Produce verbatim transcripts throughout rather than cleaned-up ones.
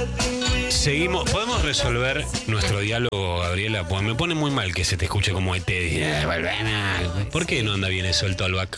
Seguimos, ¿podemos resolver nuestro diálogo, Gabriela? Pues me pone muy mal que se te escuche como E T. ¿Por qué no anda bien eso el talkback?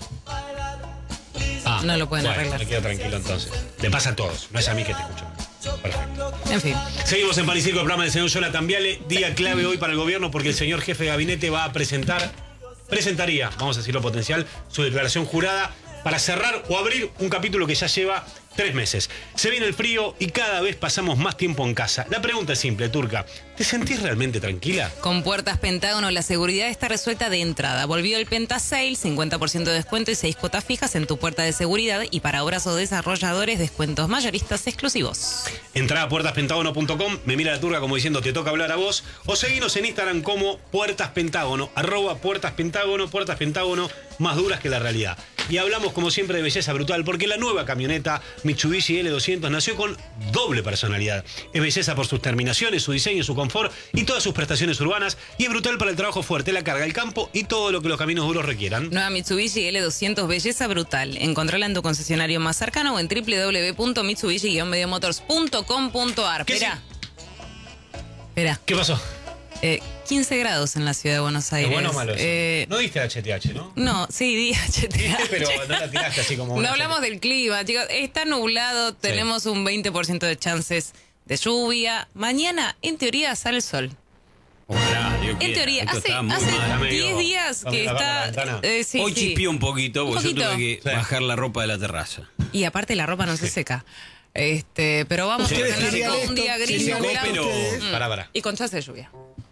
Ah, no lo pueden bueno, arreglar. Me quedo tranquilo entonces. Le pasa a todos, no es a mí que te escucho. Perfecto. En fin. Seguimos en Pan y Circo, el programa del señor Jonathan Viale. Día clave hoy para el gobierno porque el señor jefe de gabinete va a presentar, presentaría, vamos a decirlo potencial, su declaración jurada para cerrar o abrir un capítulo que ya lleva tres meses. Se viene el frío y cada vez pasamos más tiempo en casa. La pregunta es simple, Turca. ¿Te sentís realmente tranquila? Con Puertas Pentágono la seguridad está resuelta de entrada. Volvió el Penta Sale, cincuenta por ciento de descuento y seis cuotas fijas en tu puerta de seguridad. Y para obras o desarrolladores, descuentos mayoristas exclusivos. Entrá a puertas pentágono punto com, me mira la Turca como diciendo te toca hablar a vos. O seguinos en Instagram como Puertas Pentágono, arroba Puertas Pentágono, Puertas Pentágono, más duras que la realidad. Y hablamos como siempre de belleza brutal porque la nueva camioneta Mitsubishi L doscientos nació con doble personalidad. Es belleza por sus terminaciones, su diseño, su confort y todas sus prestaciones urbanas. Y es brutal para el trabajo fuerte, la carga, el campo y todo lo que los caminos duros requieran. Nueva Mitsubishi L doscientos, belleza brutal. Encontrala en tu concesionario más cercano o en w w w punto mitsubishi guion medio motors punto com punto a r. Espera. Espera. ¿Qué pasó? Eh, quince grados en la ciudad de Buenos Aires. ¿Es bueno o malo eso? Eh, no diste H T H, ¿no? No, sí, di H T H. Pero no la tiraste así como... No hablamos del clima, chicos. Está nublado, tenemos sí. un veinte por ciento de chances de lluvia. Mañana, en teoría, sale el sol. Ojalá, Dios en quiera. teoría, Esto hace, hace diez días que está... Eh, sí, Hoy sí. chispió un poquito, porque un yo tuve que sí. bajar la ropa de la terraza. Y aparte la ropa no sí. se seca. Este, pero vamos a tener un día gris, sí, pero... Mm. Para, para. Y con chance de lluvia.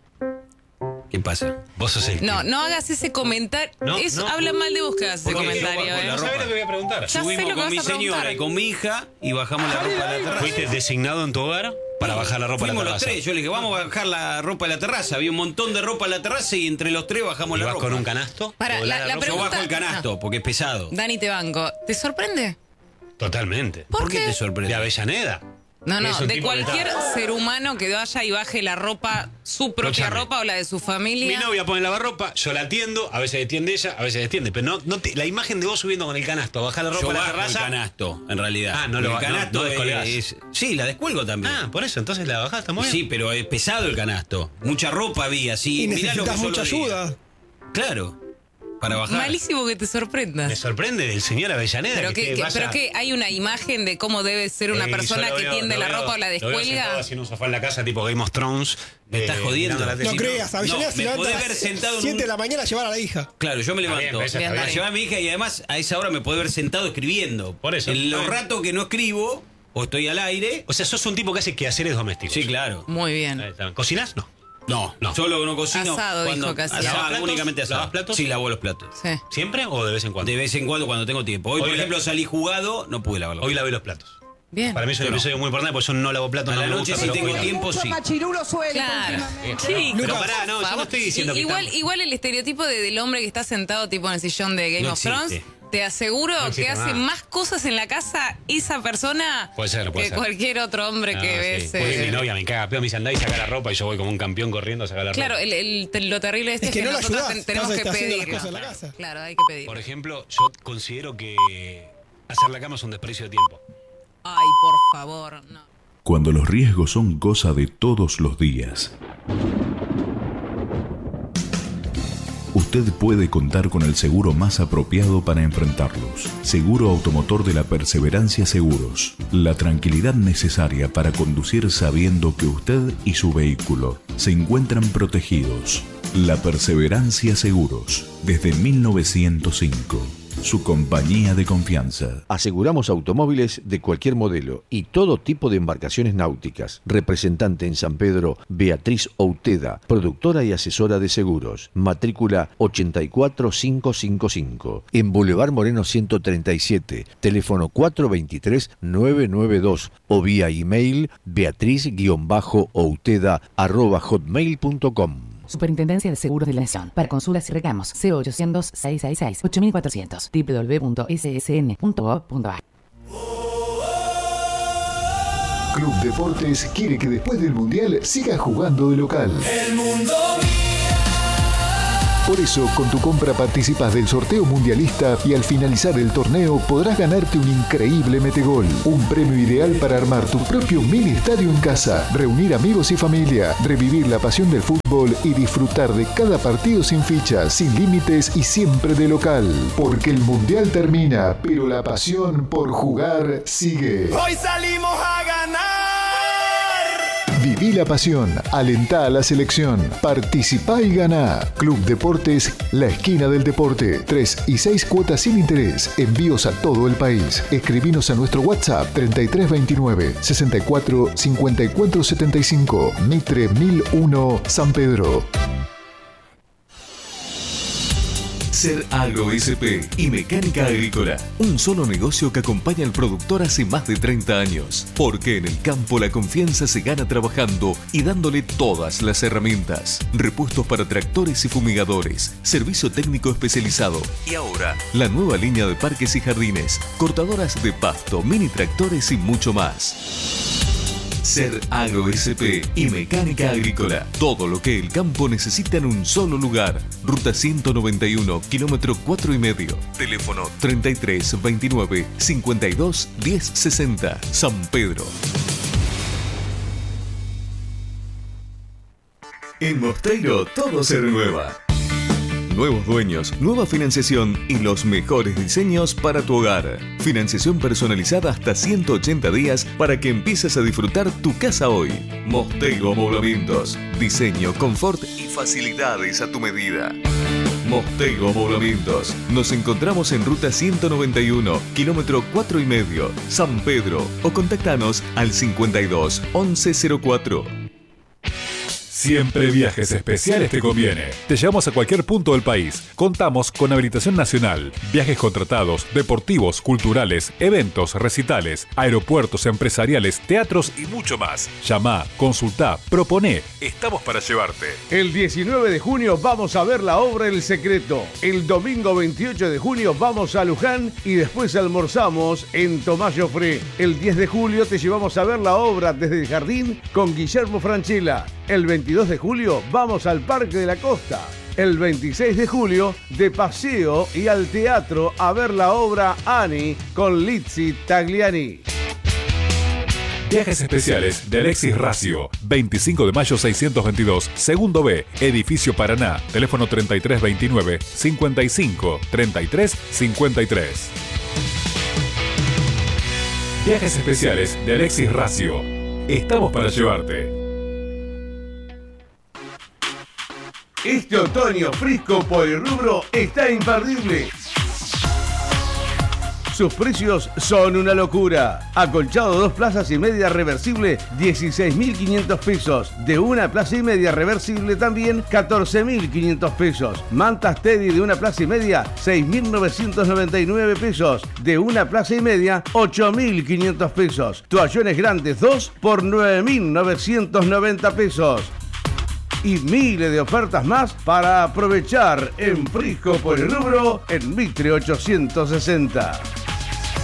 ¿Qué pasa? Vos sos el... No, no hagas ese comentario. No, Eso no. habla mal de vos que hagas ese comentario. ¿eh? No sabés lo que voy a preguntar. Ya Subimos con mi señora y con mi hija y bajamos la ropa de la terraza. ¿Fuiste designado en tu hogar para bajar la ropa de la terraza? Fuimos los tres. Yo le dije, vamos a bajar la ropa de la terraza. Había un montón de ropa en la terraza y entre los tres bajamos ¿Y la vas ropa. con un canasto? Para, la, la, la Yo bajo el canasto no. porque es pesado. Dani, te banco. ¿Te sorprende? Totalmente. ¿Por, ¿Por qué? qué te sorprende? De Avellaneda. No, no, de cualquier está... ser humano que vaya y baje la ropa, su propia Escuchame. ropa o la de su familia. Mi novia pone lavarropa, yo la atiendo, a veces atiende ella, a veces atiende, pero no, no te, la imagen de vos subiendo con el canasto a bajar la ropa yo a la bajo terraza. el canasto, en realidad. Ah, no lo el canasto no, no es, es, sí, la descuelgo también. Ah, por eso, entonces la bajás, está muy bien. Sí, pero es pesado el canasto. Mucha ropa había, sí. Y Mirá lo que necesitas mucha ayuda. Diga. Claro. Para bajar. Malísimo que te sorprendas. Me sorprende del señor Avellaneda. Pero que, que, que, vaya... pero que hay una imagen de cómo debe ser una eh, persona que veo, tiende la veo, ropa o la descuelga. Haciendo un sofá en la casa tipo Game of Thrones. Me estás eh, jodiendo. No si creas, Avellaneda no, se me levanta podés a ver las sentado siete en un... de la mañana a llevar a la hija. Claro, yo me levanto bien, bien, a llevar a mi hija y además a esa hora me puede ver sentado escribiendo. Por eso. En los ratos que no escribo o estoy al aire. O sea, sos un tipo que hace quehaceres domésticos. Sí, claro. Muy bien. ¿Cocinas? No. No, No. solo no cocino. Asado, cuando, dijo casi. asado, ¿Lavas platos? únicamente asado. ¿Lavas platos? Sí, lavo los platos. Sí. ¿Siempre o de vez en cuando? De vez en cuando cuando tengo tiempo. Hoy, Hoy por la- ejemplo, salí jugado, no pude lavar los Hoy platos. lavé los platos. Bien. Para mí es un Yo no. episodio muy importante porque yo no lavo platos. A no la me noche gusta, si pero tengo bueno. tiempo, sí. Machirulo suelto. Claro. últimamente. Sí, Pero por pará, no, yo no favor. estoy diciendo I- que igual, estamos- igual el estereotipo de- del hombre que está sentado tipo en el sillón de Game No of Thrones, existe. te aseguro No existe que hace nada. más cosas en la casa esa persona Puede ser, puede que ser. cualquier otro hombre Ah, que sí. ves. Pues eh, mi novia me caga, peo mis andá y saca la ropa y yo voy como un campeón corriendo a sacar la Claro, ropa. el, el- te- lo terrible de esto Es es que que, no la nosotros ayudás, ten- tenemos estás que haciendo las pedirlo. cosas en la casa. Claro, hay que pedirlo. Por ejemplo, yo considero que hacer la cama es un desperdicio de tiempo. Ay, por favor, no. Cuando los riesgos son cosa de todos los días, usted puede contar con el seguro más apropiado para enfrentarlos. Seguro Automotor de la Perseverancia Seguros. La tranquilidad necesaria para conducir sabiendo que usted y su vehículo se encuentran protegidos. La Perseverancia Seguros. Desde mil novecientos cinco. Su compañía de confianza. Aseguramos automóviles de cualquier modelo y todo tipo de embarcaciones náuticas. Representante en San Pedro, Beatriz Outeda, productora y asesora de seguros. Matrícula ochenta y cuatro mil quinientos cincuenta y cinco. En Boulevard Moreno ciento treinta y siete. Teléfono cuatro dos tres, nueve nueve dos o vía email beatriz-outeda arroba hotmail punto com. Superintendencia de Seguros de la Nación. Para consultas y reclamos, C ochocientos, seiscientos sesenta y seis, ocho mil cuatrocientos, doble u doble u doble u punto s s n punto gov punto a r. Club Deportes quiere que después del Mundial sigas jugando de local. El mundo mira Por eso, con tu compra participas del sorteo mundialista y al finalizar el torneo podrás ganarte un increíble metegol. Un premio ideal para armar tu propio mini estadio en casa, reunir amigos y familia, revivir la pasión del fútbol y disfrutar de cada partido sin fichas, sin límites y siempre de local. Porque el mundial termina, pero la pasión por jugar sigue. Hoy salimos a ganar. Viví la pasión, alentá a la selección, participá y ganá. Club Deportes, la esquina del deporte. Tres y seis cuotas sin interés. Envíos a todo el país. Escribinos a nuestro WhatsApp treinta y tres veintinueve, sesenta y cuatro, cincuenta y cuatro setenta y cinco. Mitre mil uno, San Pedro. Ser Agro S P y Mecánica Agrícola, un solo negocio que acompaña al productor hace más de treinta años, porque en el campo la confianza se gana trabajando y dándole todas las herramientas, repuestos para tractores y fumigadores, servicio técnico especializado y ahora la nueva línea de parques y jardines, cortadoras de pasto, mini tractores y mucho más. Ser Agro S P y Mecánica Agrícola. Todo lo que el campo necesita en un solo lugar. Ruta ciento noventa y uno, kilómetro cuatro y medio. Teléfono treinta y tres veintinueve, cincuenta y dos, diez sesenta. San Pedro. En Mosteiro todo se renueva. Nuevos dueños, nueva financiación y los mejores diseños para tu hogar. Financiación personalizada hasta ciento ochenta días para que empieces a disfrutar tu casa hoy. Mosteiro Amoblamientos. Diseño, confort y facilidades a tu medida. Mosteiro Amoblamientos. Nos encontramos en ruta ciento noventa y uno, kilómetro cuatro y medio, San Pedro. O contactanos al cincuenta y dos, once cero cuatro. Siempre Viajes Especiales te conviene. Te llevamos a cualquier punto del país. Contamos con habilitación nacional, viajes contratados, deportivos, culturales, eventos, recitales, aeropuertos, empresariales, teatros y mucho más. Llama, consultá, proponé. Estamos para llevarte. El diecinueve de junio vamos a ver la obra El Secreto. El domingo veintiocho de junio vamos a Luján y después almorzamos en Tomás Joffre. El diez de julio te llevamos a ver la obra Desde el Jardín con Guillermo Francella. El veintidós de julio vamos al Parque de la Costa. El veintiséis de julio de paseo y al teatro a ver la obra Annie con Lizzy Tagliani. Viajes Especiales de Alexis Racio. veinticinco de mayo seiscientos veintidós, segundo B, Edificio Paraná. Teléfono treinta y tres veintinueve, cincuenta y cinco, treinta y tres cincuenta y tres. Viajes Especiales de Alexis Racio. Estamos para llevarte. Este otoño Frisco Polirrubro está imperdible. Sus precios son una locura. Acolchado dos plazas y media reversible, dieciséis mil quinientos pesos. De una plaza y media reversible también, catorce mil quinientos pesos. Mantas Teddy de una plaza y media, seis mil novecientos noventa y nueve pesos. De una plaza y media, ocho mil quinientos pesos. Toallones grandes dos por nueve mil novecientos noventa pesos. Y miles de ofertas más para aprovechar en Frisco Polirrubro en Mitre ochocientos sesenta.